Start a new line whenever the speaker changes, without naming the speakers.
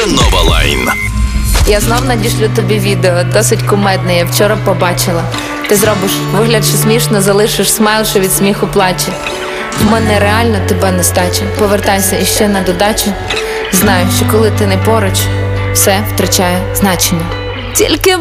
Nova Line.
Я знов надішлю тобі відео, досить кумедне, я вчора побачила. Ти зробиш вигляд, що смішно, залишиш смайл, що від сміху плаче. В мене реально тебе нестача. Повертайся іще на додачу. Знаю, що коли ти не поруч, все втрачає значення. Тільки